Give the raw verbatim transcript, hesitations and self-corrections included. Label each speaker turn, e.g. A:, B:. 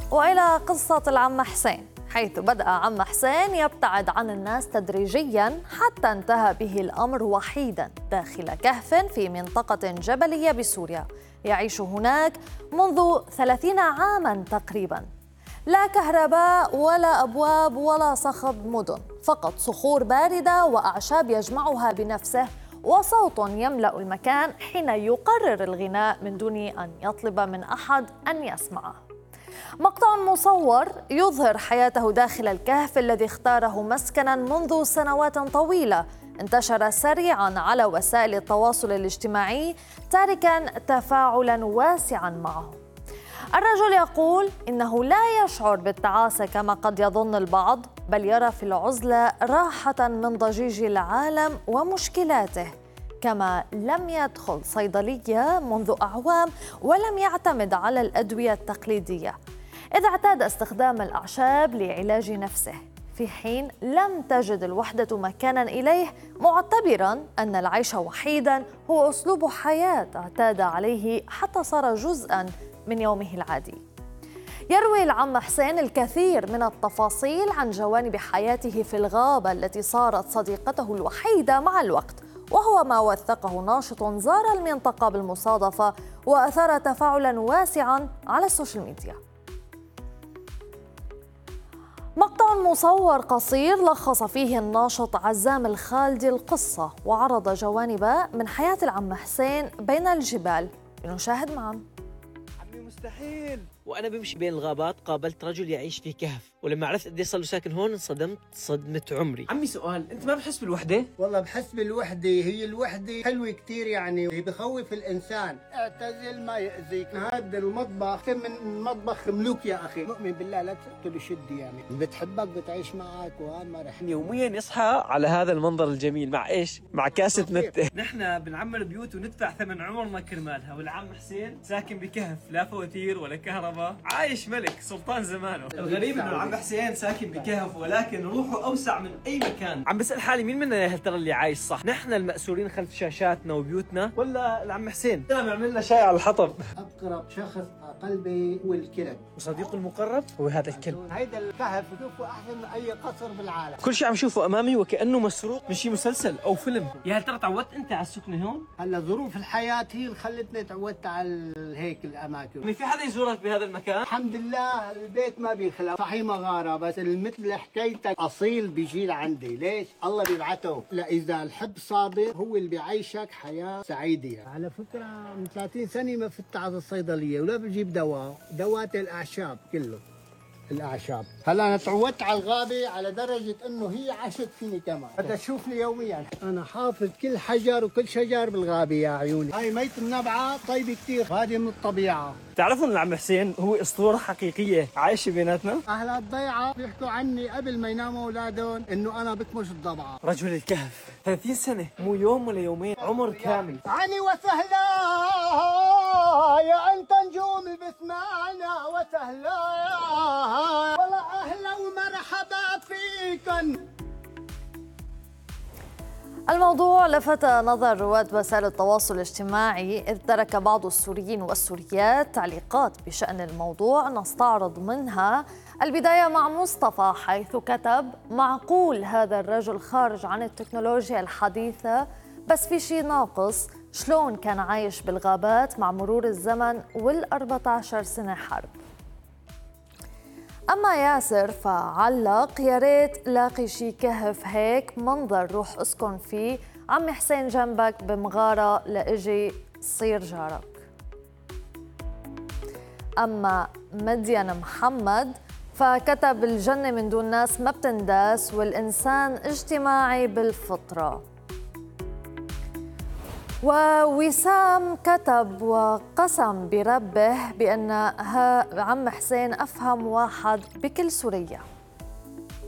A: وإلى قصة العم حسين، حيث بدأ عم حسين يبتعد عن الناس تدريجياً حتى انتهى به الأمر وحيداً داخل كهف في منطقة جبلية بسوريا، يعيش هناك منذ ثلاثين عاماً تقريباً. لا كهرباء ولا أبواب ولا صخب مدن، فقط صخور باردة وأعشاب يجمعها بنفسه، وصوت يملأ المكان حين يقرر الغناء من دون أن يطلب من أحد أن يسمعه. مقطع مصور يظهر حياته داخل الكهف الذي اختاره مسكنا منذ سنوات طويلة، انتشر سريعا على وسائل التواصل الاجتماعي تاركا تفاعلا واسعا معه. الرجل يقول إنه لا يشعر بالتعاسة كما قد يظن البعض، بل يرى في العزلة راحة من ضجيج العالم ومشكلاته، كما لم يدخل صيدلية منذ أعوام ولم يعتمد على الأدوية التقليدية، إذ اعتاد استخدام الأعشاب لعلاج نفسه، في حين لم تجد الوحدة مكانا إليه، معتبرا أن العيش وحيدا هو أسلوب حياة اعتاد عليه حتى صار جزءا من يومه العادي. يروي العم حسين الكثير من التفاصيل عن جوانب حياته في الغابة التي صارت صديقته الوحيدة مع الوقت، وهو ما وثقه ناشط زار المنطقة بالمصادفة وأثار تفاعلا واسعا على السوشيال ميديا. مقطع مصور قصير لخص فيه الناشط عزام الخالدي القصة، وعرض جوانب من حياة العم حسين بين الجبال. لنشاهد معا.
B: عمي مستحيل. وانا بمشي بين الغابات قابلت رجل يعيش في كهف، ولما عرفت قد ايش صار له ساكن هون انصدمت صدمة عمري. عمي سؤال، انت ما بتحس بالوحدة؟
C: والله بحس بالوحدة، هي الوحدة حلوة كثير، يعني هي بخوف الانسان. اعتزل ما يأذيك. هذا المطبخ من مطبخ ملوك يا اخي، مؤمن بالله لا تقتل شد، يعني بتحبك بتعيش معك وهذا ما رح
B: يوميا يصحى على هذا المنظر الجميل مع ايش؟ مع كاسة نت. نحن بنعمر بيوت وندفع ثمن عمرنا كرمالها، والعم حسين ساكن بكهف، لا فواتير ولا كهرباء، عايش ملك سلطان زمانه. الغريب انه العم حسين ساكن بكهف ولكن روحه اوسع من اي مكان. عم بسال حالي مين منا يا ترى اللي عايش صح؟ نحن المأسورين خلف شاشاتنا وبيوتنا ولا العم حسين؟ انا عمل لنا شاي على الحطب.
C: اقرب شخص قلبي هو الكلب،
B: وصديقه المقرب هو هذا الكلب.
C: هيدا الكهف بشوفه احسن من اي قصر بالعالم.
B: كل شيء عم شوفه امامي وكانه مسروق من شيء مسلسل او فيلم. يا هل ترى تعودت انت على السكنه هون؟
C: هلا ظروف الحياه هي اللي خلتني تعودت على هيك الاماكن.
B: في حدا يزورك بهذا المكان؟
C: الحمد لله البيت ما بيخلى، صحيح مغاره بس مثل حكايتك اصيل بيجي لعندي، ليش؟ الله بيبعته، لا اذا الحب صادق هو اللي بيعيشك حياه سعيده. يعني. على فكره من ثلاثين سنه ما فت على الصيدليه ولا بجيب دواء، دوات الاعشاب كله. الاعشاب هلا انا تعودت على الغابه على درجه انه هي عاشت فيني كمان، بدها تشوفني يوميا. انا حافظ كل حجر وكل شجر بالغابه يا عيوني. هاي ميت النبعه طيبه كثير، هذه من الطبيعه.
B: تعرفوا ان العم حسين هو اسطوره حقيقيه عايشه بيناتنا؟
C: اهل الضيعه بيحكوا عني قبل ما يناموا اولادهم انه انا بكمش الضبعه.
B: رجل الكهف ثلاثين سنه، مو يوم ولا يومين، عمر كامل.
C: عني وسهلا يا انت نجوم اللي بسمعنا، وسهلا والله اهلا ومرحبا فيكن.
A: الموضوع لفت نظر رواد وسائل التواصل الاجتماعي، إذ ترك بعض السوريين والسوريات تعليقات بشأن الموضوع، نستعرض منها البداية مع مصطفى، حيث كتب: معقول هذا الرجل خارج عن التكنولوجيا الحديثة، بس في شيء ناقص، شلون كان عايش بالغابات مع مرور الزمن والأربعة عشر سنة حرب. أما ياسر فعلق: يا ريت لاقي شي كهف هيك منظر روح اسكن فيه، عمي حسين جنبك بمغارة لإجي صير جارك. أما مدين محمد فكتب: الجنة من دون ناس ما بتنداس، والإنسان اجتماعي بالفطرة. ووسام كتب وقسم بربه بأن عم حسين أفهم واحد بكل سوريا.